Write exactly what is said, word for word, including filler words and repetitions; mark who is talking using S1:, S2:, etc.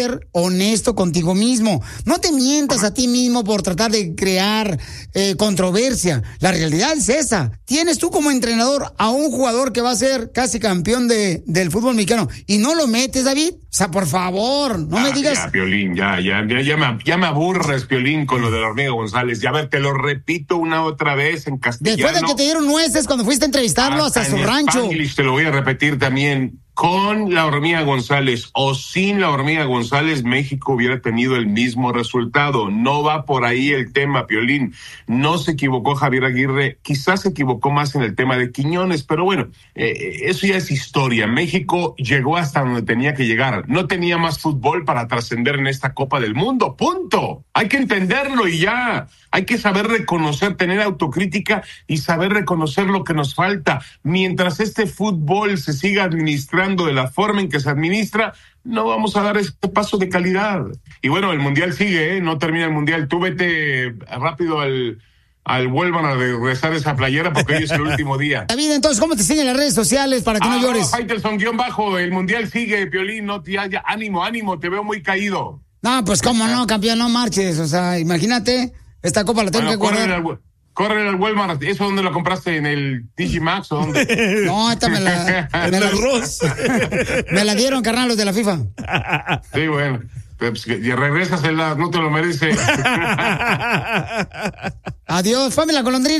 S1: ser honesto contigo mismo. No te mientas a ti mismo por tratar de crear eh, controversia. La realidad es esa. Tienes tú como entrenador a un jugador que va a ser casi campeón de, del fútbol mexicano y no lo metes, David. O sea, por favor, no ah, me digas.
S2: Ya, Piolín, ya, ya, ya, ya, me, ya me aburres, Piolín, con lo de la hormiga González. Ya, a ver, te lo repito una otra vez en castellano.
S1: Después de que te dieron nueces cuando fuiste a entrevistarlo hasta, hasta su rancho.
S2: Spanglish, te lo voy a repetir también. Con la hormiga González o sin la hormiga González, México hubiera tenido el mismo resultado. No va por ahí el tema, Piolín. No se equivocó Javier Aguirre, quizás se equivocó más en el tema de Quiñones, pero bueno, eh, eso ya es historia. México llegó hasta donde tenía que llegar. No tenía más fútbol para trascender en esta Copa del Mundo, punto. Hay que entenderlo y ya. Hay que saber reconocer, tener autocrítica y saber reconocer lo que nos falta. Mientras este fútbol se siga administrando de la forma en que se administra, no vamos a dar este paso de calidad. Y bueno, el Mundial sigue, ¿eh? No termina el Mundial. Tú vete rápido al... al vuelvan a regresar esa playera porque hoy es el último día.
S1: David, entonces, ¿cómo te siguen las redes sociales para que ah, no llores?
S2: Faitelson guión bajo, el Mundial sigue, Piolín, no te haya, ánimo, ánimo, te veo muy caído.
S1: No, pues cómo no, campeón, no marches, o sea, imagínate, esta copa la tengo bueno, que guardar.
S2: Al, corre al Walmart, ¿eso dónde lo compraste? ¿En el Digimax o dónde?
S1: No, esta me la... me, la me la dieron, carnal, los de la FIFA.
S2: Sí, bueno. Pues, y regrésasela, no te lo mereces.
S1: Adiós, Pamela Golondrina.